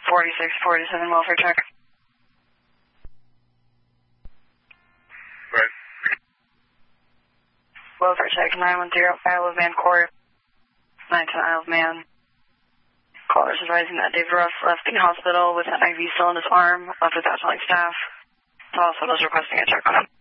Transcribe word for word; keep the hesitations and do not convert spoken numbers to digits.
forty-six forty-seven, welfare check. Right. Welfare check, nine one zero, Isle of Man Court, nine ten Isle of Man. Caller is advising that David Russ left the hospital with an I V still in his arm, left without telling staff. The hospital is requesting a check on him.